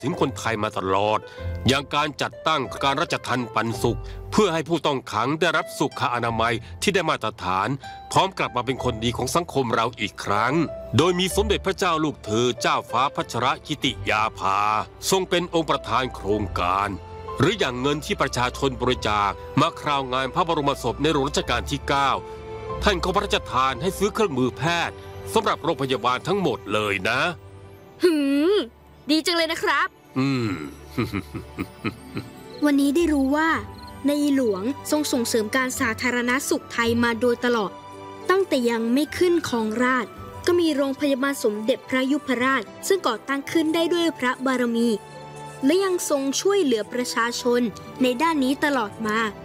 ถึงคนไทยมาตลอดอย่างการจัดตั้งการราชทัณฑ์ปันสุขเพื่อให้ผู้ต้องขังได้รับสุขอนามัยที่ได้มาตรฐานพร้อมกลับมาเป็นคนดีของสังคมเราอีกครั้งโดยมีสมเด็จพระเจ้าลูกเธอเจ้าฟ้าพัชรกิติยาภาทรงเป็นองค์ประธานโครงการหรืออย่างเงินที่ประชาชนบริจาคมาคราวงานพระบรมศพในหลวงรัชกาลที่ 9ท่านก็พระราชทานให้ซื้อเครื่องมือแพทย์สำหรับโรงพยาบาลทั้งหมดเลยนะดีจังเลยนะครับวันนี้ได้รู้ว่าในหลวงทรงส่งเสริมการสาธารณสุขไทยมาโดยตลอดตั้งแต่ยังไม่ขึ้นครองราชย์ก็มีโรงพยาบาลสมเด็จพระยุพราชซึ่งก่อตั้งขึ้นได้ด้วยพระบารมีและยังทรงช่วยเหลือประชาชนในด้านนี้ตลอดมา